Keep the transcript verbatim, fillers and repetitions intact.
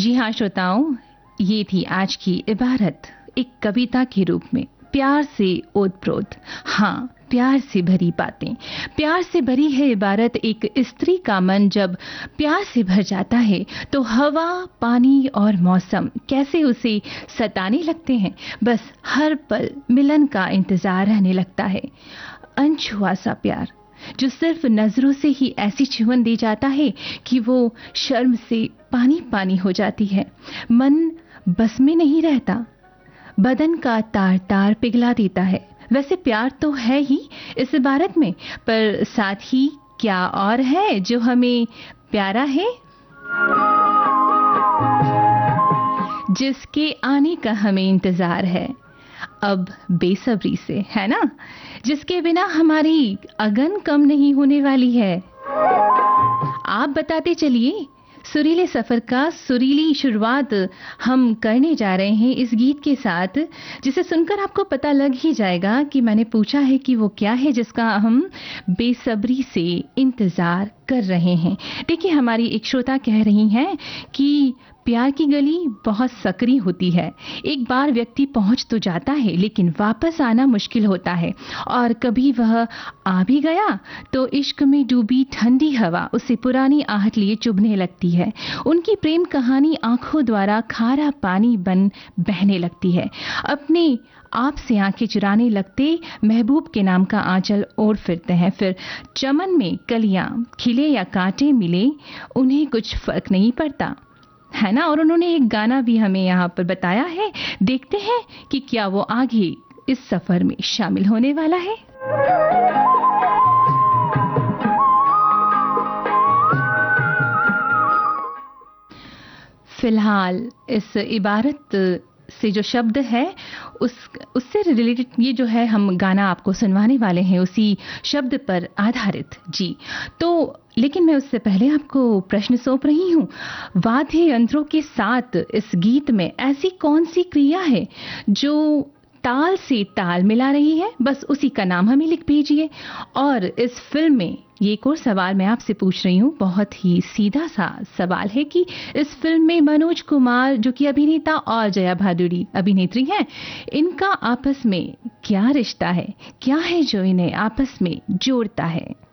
जी हाँ श्रोताओं, ये थी आज की इबारत एक कविता के रूप में, प्यार से ओतप्रोत। हाँ, प्यार से भरी बातें, प्यार से भरी है इबारत। एक स्त्री का मन जब प्यार से भर जाता है तो हवा, पानी और मौसम कैसे उसे सताने लगते हैं। बस हर पल मिलन का इंतजार रहने लगता है। अनछुआ सा प्यार जो सिर्फ नजरों से ही ऐसी चुभन दे जाता है कि वो शर्म से पानी पानी हो जाती है। मन बस में नहीं रहता, बदन का तार तार पिघला देता है। वैसे प्यार तो है ही इस इबारत में, पर साथ ही क्या और है जो हमें प्यारा है, जिसके आने का हमें इंतजार है अब बेसब्री से, है ना, जिसके बिना हमारी अगन कम नहीं होने वाली है। आप बताते चलिए। सुरीले सफर का सुरीली शुरुआत हम करने जा रहे हैं इस गीत के साथ, जिसे सुनकर आपको पता लग ही जाएगा कि मैंने पूछा है कि वो क्या है जिसका हम बेसब्री से इंतजार कर रहे हैं। देखिए, हमारी एक श्रोता कह रही हैं कि प्यार की गली बहुत सकरी होती है। एक बार व्यक्ति पहुंच तो जाता है लेकिन वापस आना मुश्किल होता है, और कभी वह आ भी गया तो इश्क में डूबी ठंडी हवा उसे पुरानी आहट लिए चुभने लगती है। उनकी प्रेम कहानी आंखों द्वारा खारा पानी बन बहने लगती है। अपने आप से आंखें चुराने लगते महबूब के नाम का आंचल ओढ़ फिरते हैं। फिर चमन में कलियां खिले या कांटे मिले, उन्हें कुछ फर्क नहीं पड़ता, है ना। और उन्होंने एक गाना भी हमें यहाँ पर बताया है। देखते हैं कि क्या वो आगे इस सफर में शामिल होने वाला है। फिलहाल इस इबारत से जो शब्द है उस उससे रिलेटेड ये जो है हम गाना आपको सुनवाने वाले हैं उसी शब्द पर आधारित। जी तो लेकिन मैं उससे पहले आपको प्रश्न सौंप रही हूँ। वाद्य यंत्रों के साथ इस गीत में ऐसी कौन सी क्रिया है जो ताल से ताल मिला रही है? बस उसी का नाम हमें लिख भेजिए। और इस फिल्म में ये एक और सवाल मैं आपसे पूछ रही हूँ, बहुत ही सीधा सा सवाल है कि इस फिल्म में मनोज कुमार जो कि अभिनेता और जया भादुड़ी अभिनेत्री हैं, इनका आपस में क्या रिश्ता है? क्या है जो इन्हें आपस में जोड़ता है?